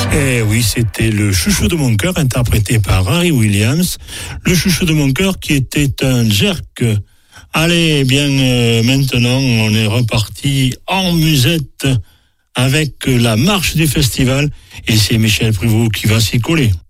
Eh oui, c'était le chouchou de mon cœur interprété par Harry Williams. Le chouchou de mon cœur qui était un jerk. Allez, bien maintenant, on est reparti en musette avec la marche du festival et c'est Michel Prévost qui va s'y coller.